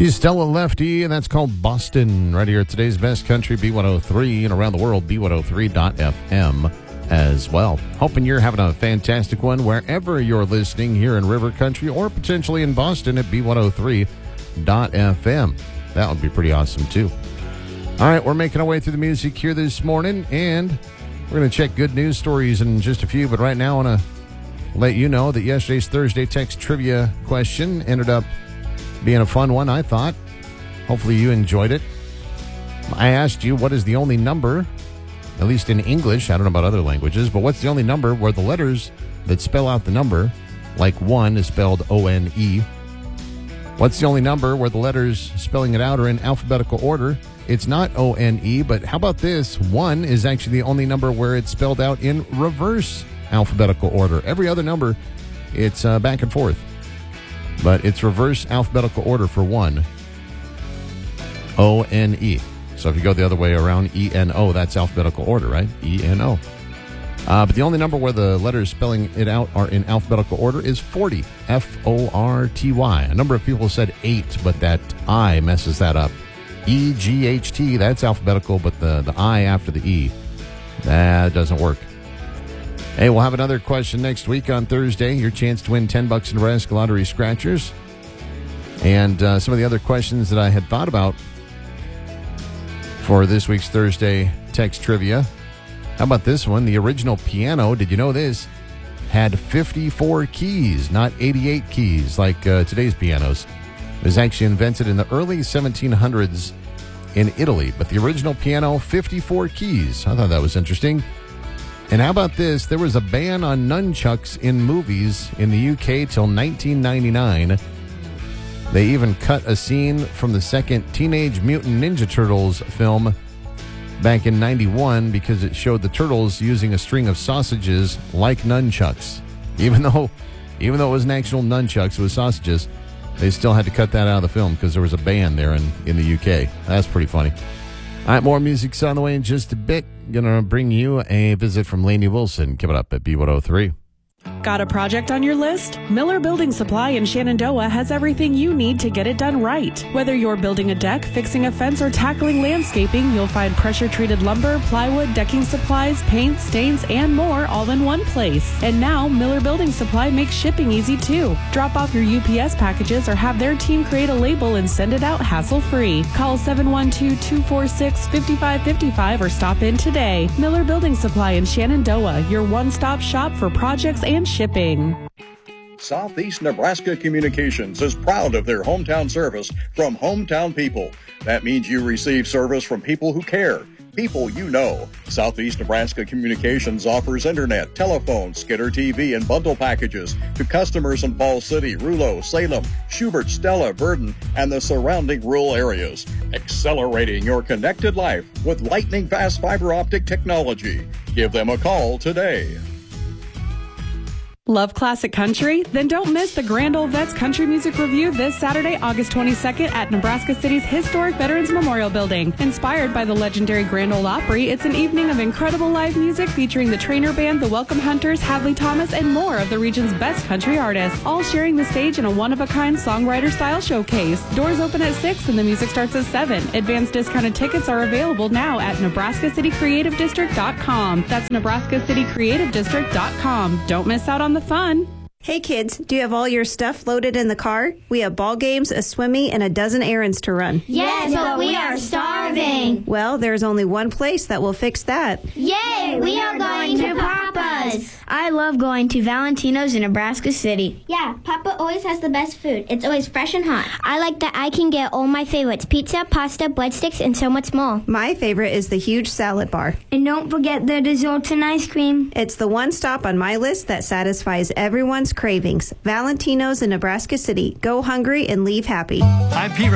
She's Stella Lefty, and that's called Boston. Right here at today's Best Country, B103, and around the world, B103.fm as well. Hoping you're having a fantastic one wherever you're listening here in River Country or potentially in Boston at B103.fm. That would be pretty awesome, too. All right, we're making our way through the music here this morning, and we're going to check good news stories in just a few, but right now I want to let you know that yesterday's Thursday text trivia question ended up being a fun one, I thought. Hopefully you enjoyed it. I asked you, what is the only number, at least in English, I don't know about other languages, but what's the only number where the letters that spell out the number, like 1 is spelled O-N-E. What's the only number where the letters spelling it out are in alphabetical order? It's not O-N-E, but how about this? 1 is actually the only number where it's spelled out in reverse alphabetical order. Every other number, it's back and forth. But it's reverse alphabetical order for 1. O-N-E. So if you go the other way around, E-N-O, that's alphabetical order, right? E-N-O. But the only number where the letters spelling it out are in alphabetical order is 40. F-O-R-T-Y. A number of people said 8, but that I messes that up. E-G-H-T, that's alphabetical, but the I after the E, that doesn't work. Hey, we'll have another question next week on Thursday. Your chance to win $10 in Nebraska Lottery Scratchers. And some of the other questions that I had thought about for this week's Thursday text trivia. How about this one? The original piano, did you know this, had 54 keys, not 88 keys like today's pianos. It was actually invented in the early 1700s in Italy. But the original piano, 54 keys. I thought that was interesting. And how about this? There was a ban on nunchucks in movies in the UK till 1999. They even cut a scene from the second Teenage Mutant Ninja Turtles film back in 91 because it showed the turtles using a string of sausages like nunchucks. Even though it wasn't actual nunchucks, it was sausages, they still had to cut that out of the film because there was a ban there in the UK. That's pretty funny. All right, more music's on the way in just a bit. Going to bring you a visit from Lainey Wilson. Keep it up at B103. Got a project on your list? Miller Building Supply in Shenandoah has everything you need to get it done right. Whether you're building a deck, fixing a fence, or tackling landscaping, you'll find pressure-treated lumber, plywood, decking supplies, paint, stains, and more all in one place. And now, Miller Building Supply makes shipping easy too. Drop off your UPS packages or have their team create a label and send it out hassle-free. Call 712-246-5555 or stop in today. Miller Building Supply in Shenandoah, your one-stop shop for projects and shipping. Southeast Nebraska Communications is proud of their hometown service from hometown people. That means you receive service from people who care, people you know. Southeast Nebraska Communications offers internet, telephone, Skitter TV, and bundle packages to customers in Falls City, Rulo, Salem, Schubert, Stella, Verdon, and the surrounding rural areas. Accelerating your connected life with lightning-fast fiber optic technology. Give them a call today. Love classic country? Then don't miss the Grand Ole Vets Country Music Review this Saturday, August 22nd at Nebraska City's historic Veterans Memorial Building. Inspired by the legendary Grand Ole Opry, it's an evening of incredible live music featuring the Trainer Band, the Welcome Hunters, Hadley Thomas, and more of the region's best country artists, all sharing the stage in a one-of-a-kind songwriter-style showcase. Doors open at 6 and the music starts at 7. Advanced discounted tickets are available now at NebraskaCityCreativeDistrict.com. That's NebraskaCityCreativeDistrict.com. Don't miss out on the fun. Hey kids, do you have all your stuff loaded in the car? We have ball games, a swimmy, and a dozen errands to run. Yes, but we are starving. Well, there's only one place that will fix that. Yay, we are going to Papa's. I love going to Valentino's in Nebraska City. Yeah, Papa always has the best food. It's always fresh and hot. I like that I can get all my favorites, pizza, pasta, breadsticks, and so much more. My favorite is the huge salad bar. And don't forget the desserts and ice cream. It's the one stop on my list that satisfies everyone's cravings. Valentino's in Nebraska City. Go hungry and leave happy. I'm Pete